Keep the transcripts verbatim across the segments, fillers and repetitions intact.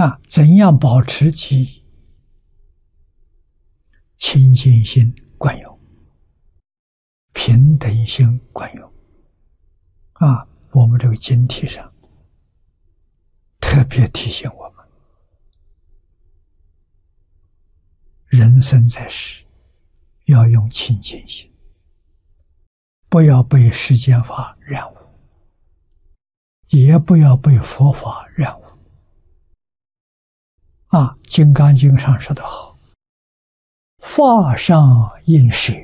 啊，怎样保持记忆？清净心惯用，平等心惯用。啊，我们这个经题上特别提醒我们，人生在世要用清净心，不要被世间法染污，也不要被佛法染污。啊，《金刚经》上说得好，法上应舍，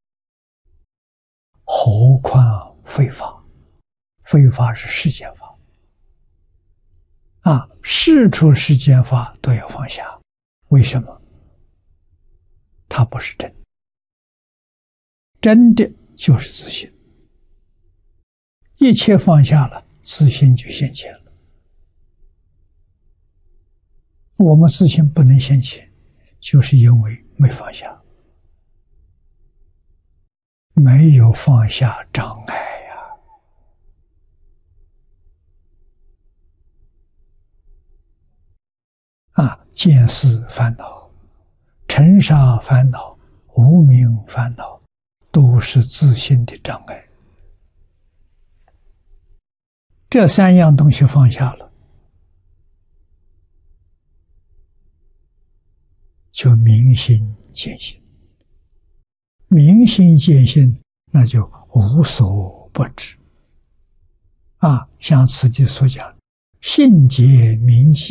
何况非法？非法是世间法。啊，事出世间法都要放下。为什么？它不是真，真的就是自信。一切放下了，自信就现前了。我们自信不能现前，就是因为没放下，没有放下障碍呀。啊，见思烦恼、尘沙烦恼、无明烦恼，都是自信的障碍。这三样东西放下了，就明心见性。明心见性，那就无所不知。啊，像此地所讲，性解明寂。